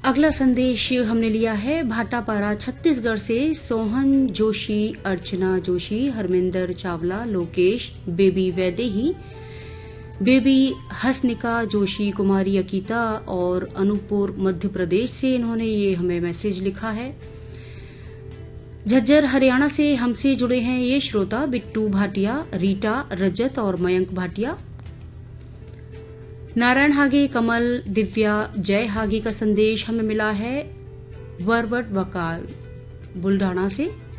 अगला संदेश हमने लिया है भाटापारा छत्तीसगढ़ से सोहन जोशी, अर्चना जोशी, हरमिंदर चावला, लोकेश, बेबी वैदेही, बेबी हसनिका जोशी, कुमारी अकीता और अनूपपुर मध्य प्रदेश से इन्होंने ये हमें मैसेज लिखा है। झज्जर हरियाणा से हमसे जुड़े हैं ये श्रोता बिट्टू भाटिया, रीटा, रजत और मयंक भाटिया। नारायण हागे, कमल, दिव्या, जय हागे का संदेश हमें मिला है वरवट वकाल बुल्ढाना से।